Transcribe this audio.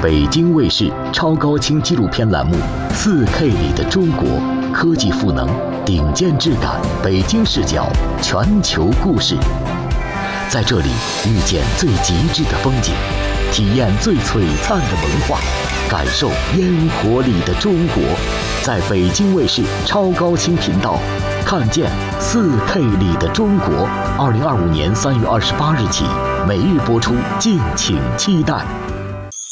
北京卫视超高清纪录片栏目《4K 里的中国》，科技赋能，顶尖质感，北京视角，全球故事。在这里遇见最极致的风景，体验最璀璨的文化，感受烟火里的中国。在北京卫视超高清频道，看见 4K 里的中国。2025年3月28日起，每日播出，敬请期待。